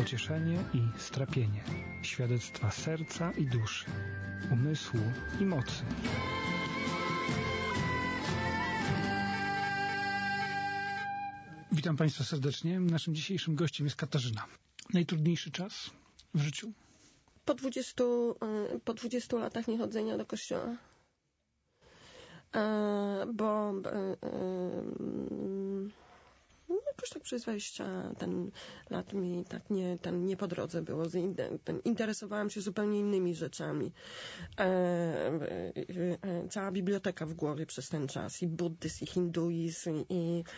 pocieszenie i strapienie, świadectwa serca i duszy, umysłu i mocy. Witam Państwa serdecznie. Naszym dzisiejszym gościem jest Katarzyna. Najtrudniejszy czas w życiu? Po 20 latach niechodzenia do kościoła. Bo jakoś tak przez 20 lat mi tak nie po drodze było. Interesowałam się zupełnie innymi rzeczami. Cała biblioteka w głowie przez ten czas. I buddyzm, i hinduizm, i